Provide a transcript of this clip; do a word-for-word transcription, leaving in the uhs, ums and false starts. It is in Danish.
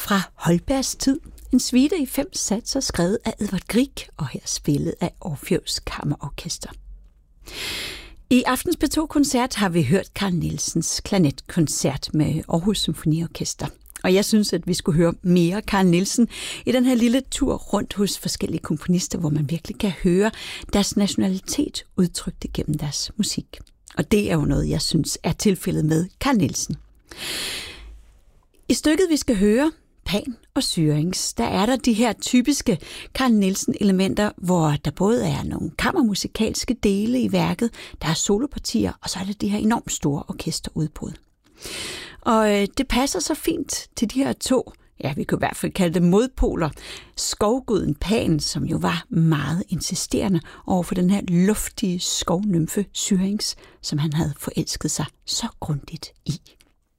fra Holbergs tid. En suite i fem satser skrevet af Edvard Grieg og her spillet af Orfeus Kammerorkester. I aftens P to-koncert har vi hørt Carl Nielsens klarnetkoncert med Aarhus Symfoniorkester. Og jeg synes, at vi skulle høre mere Carl Nielsen i den her lille tur rundt hos forskellige komponister, hvor man virkelig kan høre deres nationalitet udtrykt gennem deres musik. Og det er jo noget, jeg synes er tilfældet med Carl Nielsen. I stykket, vi skal høre, Pan og Syrinx, der er der de her typiske Carl Nielsen-elementer, hvor der både er nogle kammermusikalske dele i værket, der er solopartier, og så er der de her enormt store orkesterudbrud. Og øh, det passer så fint til de her to, ja, vi kan i hvert fald kalde det modpoler, skovguden Pan, som jo var meget insisterende over for den her luftige skovnymfe Syrinx, som han havde forelsket sig så grundigt i.